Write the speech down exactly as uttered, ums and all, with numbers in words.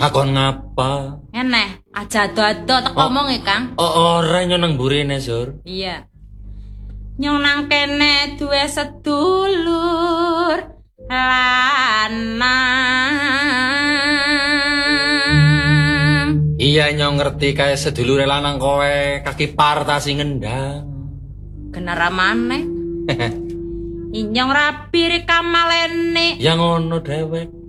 Ngakon ngapa? Eneh, aja ado-ado tak Oh. ngomong e, Kang. Oh, ora nyonang burine, Sur. Iya. Nyong nang kene duwe sedulur lanang. Iya nyong ngerti kae sedulure lanang kowe kaki partasi ngendang. Genara maneh. Inyong rapi rekamalene. Ya ngono dhewek.